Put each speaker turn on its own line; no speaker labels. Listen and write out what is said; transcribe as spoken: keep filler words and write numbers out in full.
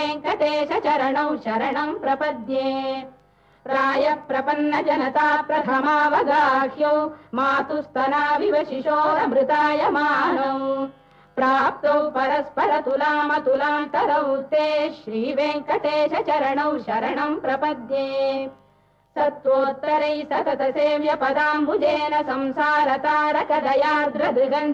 वेङ्कटेश चरणौ शरणं प्रपद्ये प्राय प्रपन्न जनता प्रथमावगाह्यौ मातुस्तनाविव शिशोरमृतायमानौ प्राप्तौ परस्पर तुलामतुलान्तरौ ते श्रीवेङ्कटेश चरणौ शरणं प्रपद्ये सत्त्वोत्तरै सतत सेव्य पदाम्बुजेन संसारतारकदयार्द्रदृगन्